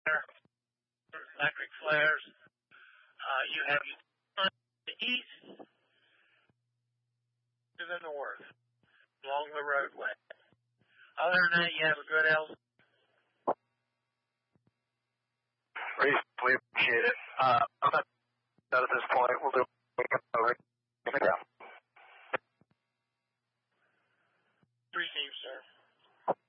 electric flares. You have the east to the north along the roadway. Other than that, you have a good LZ. We appreciate it. I'm not done at this point. We'll do